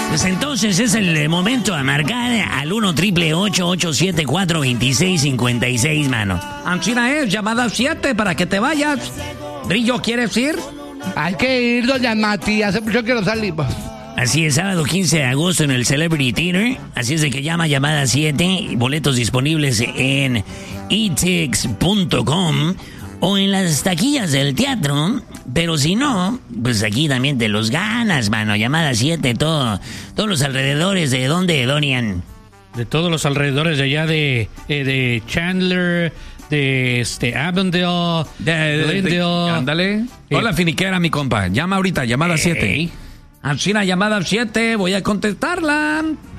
Pues entonces es el momento a marcar al 1-888-874-2656, mano. Ancina es, llamada 7 para que te vayas. Brillo, ¿quieres ir? Hay que ir, doña Mati, hace mucho que no salimos. Así es, sábado 15 de agosto en el Celebrity Theater. Así es de que llama llamada 7. Boletos disponibles en etix.com o en las taquillas del teatro. Pero si no, pues aquí también te los ganas, mano. Llamada 7, todos los alrededores de ¿dónde, Dorian? De todos los alrededores de allá de Chandler, de Avondale, Glendale. Ándale. Hola, finiquera, mi compa. Llama ahorita, llamada 7. Ancina, llamada 7, voy a contestarla.